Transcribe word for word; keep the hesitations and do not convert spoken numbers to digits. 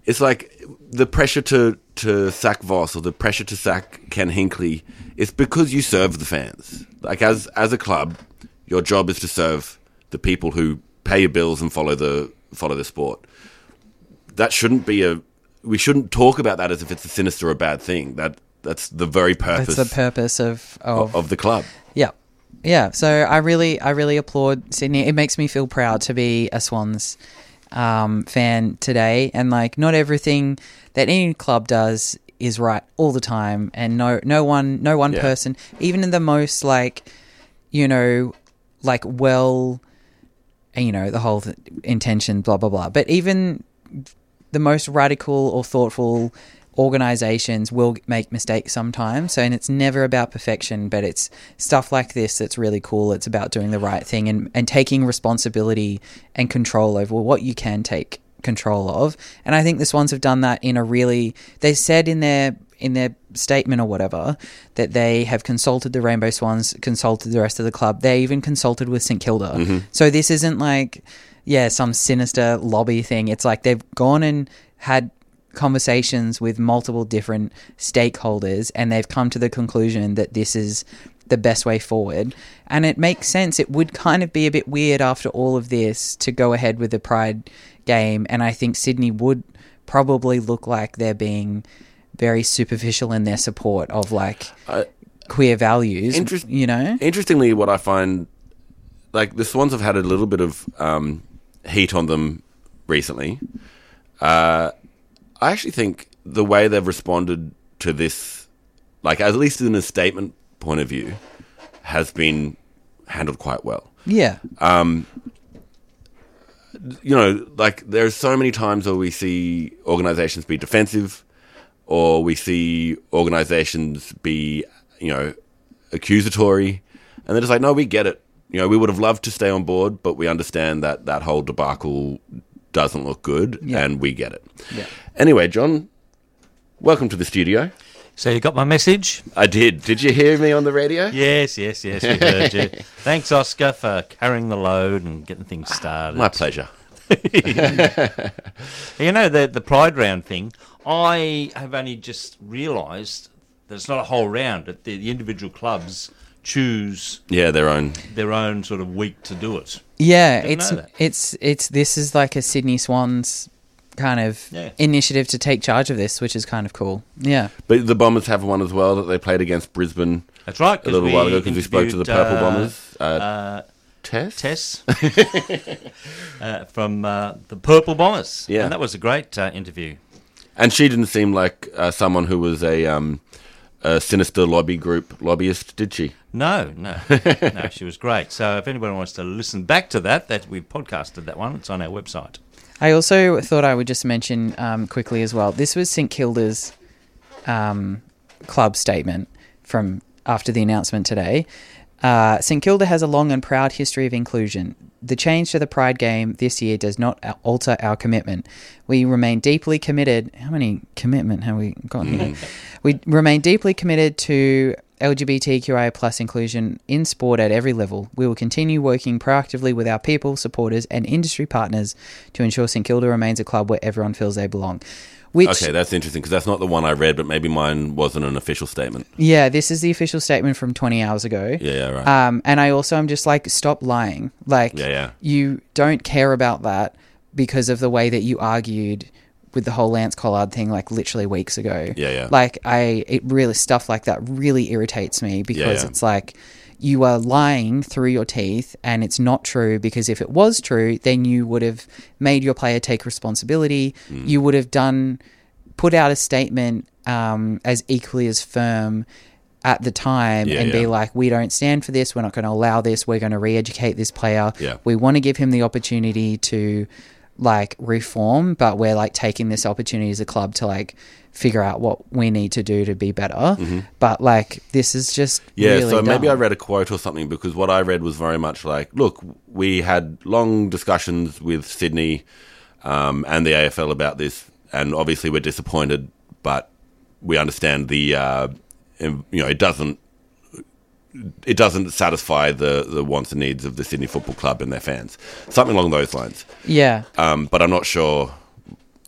it's like the pressure to, to sack Voss or the pressure to sack Ken Hinkley is because you serve the fans. Like as as a club, your job is to serve the people who pay your bills and follow the follow the sport. That shouldn't be a. We shouldn't talk about that as if it's a sinister or bad thing. That that's the very purpose. That's the purpose of of, of the club. Yeah, yeah. So I really, I really applaud Sydney. It makes me feel proud to be a Swans um, fan today. And like, not everything that any club does is right all the time. And no, no one, no one Yeah. person, even in the most like, you know, like well, you know, the whole th- intention, blah blah blah. But even the most radical or thoughtful organizations will make mistakes sometimes. So, and it's never about perfection, but it's stuff like this that's really cool. It's about doing the right thing and, and taking responsibility and control over what you can take control of. And I think the Swans have done that in a really, they said in their in their statement or whatever that they have consulted the Rainbow Swans, consulted the rest of the club. They even consulted with St Kilda. Mm-hmm. So this isn't like, yeah, some sinister lobby thing. It's like they've gone and had conversations with multiple different stakeholders and they've come to the conclusion that this is the best way forward. And it makes sense. It would kind of be a bit weird after all of this to go ahead with the Pride game. And I think Sydney would probably look like they're being very superficial in their support of like Uh, queer values, interest- you know? Interestingly, what I find, like the Swans have had a little bit of um, heat on them recently. Uh, I actually think the way they've responded to this, like at least in a statement point of view, has been handled quite well. Yeah. Um, you know, like there's so many times where we see organizations be defensive or we see organizations be, you know, accusatory. And they're just like, no, we get it. You know, we would have loved to stay on board, but we understand that that whole debacle doesn't look good, Yeah. and we get it. Yeah. Anyway, John, welcome to the studio. So you got my message? I did. Did you hear me on the radio? Yes, yes, yes, we heard you. Thanks, Oscar, for carrying the load and getting things started. My pleasure. You know, the the Pride round thing, I have only just realised that it's not a whole round. That the, the individual clubs choose Yeah, their own. their own sort of week to do it. Yeah, Didn't it's know that. it's it's this is like a Sydney Swans kind of Yeah. initiative to take charge of this, which is kind of cool. Yeah. But the Bombers have one as well that they played against Brisbane That's right. a little while ago because we spoke to the Purple uh, Bombers. Uh, Uh, Tess? Tess uh, from uh, the Purple Bombers. Yeah. And that was a great uh, interview. And she didn't seem like uh, someone who was a, um, a sinister lobby group lobbyist, did she? No, no, no, she was great. So if anyone wants to listen back to that, that we've podcasted that one. It's on our website. I also thought I would just mention um, quickly as well. This was St Kilda's um, club statement from after the announcement today. Uh, St Kilda has a long and proud history of inclusion. The change to the Pride game this year does not alter our commitment. We remain deeply committed. How many commitment have we got here? We remain deeply committed to L G B T Q I A plus inclusion in sport at every level. We will continue working proactively with our people, supporters, and industry partners to ensure St Kilda remains a club where everyone feels they belong. Which, Okay, that's interesting because that's not the one I read, but maybe mine wasn't an official statement. yeah, this is the official statement from twenty hours ago. Yeah, yeah, right. Um, and I also am just like, stop lying. Like, Yeah, yeah. you don't care about that because of the way that you argued with the whole Lance Collard thing, like literally weeks ago. Yeah, yeah. Like, I, it really, stuff like that really irritates me because yeah. it's like, you are lying through your teeth and it's not true, because if it was true, then you would have made your player take responsibility. Mm. You would have done, put out a statement um, as equally as firm at the time Yeah, and be yeah. like, we don't stand for this. We're not going to allow this. We're going to re-educate this player. Yeah. We want to give him the opportunity to like reform, but we're like taking this opportunity as a club to like figure out what we need to do to be better. Mm-hmm. But like, this is just Yeah, really so maybe I dumb. read a quote or something, because what I read was very much like, look, we had long discussions with Sydney um, and the A F L about this, and obviously we're disappointed, but we understand the, uh, you know, it doesn't it doesn't satisfy the, the wants and needs of the Sydney Football Club and their fans. Something along those lines. Yeah. Um, but I'm not sure